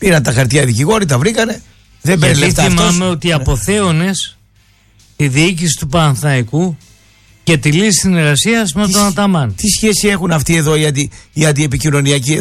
Πήραν τα χαρτιά δικηγόροι, τα βρήκανε. Δεν παίρνει λεφτά αυτός. Θυμάμαι ότι αποθέωνες τη διοίκηση του Παναθηναϊκού και τη λύση συνεργασίας με τον Αταμάν. Τι σχέση έχουν αυτοί εδώ οι αντιεπικοινωνιακοί?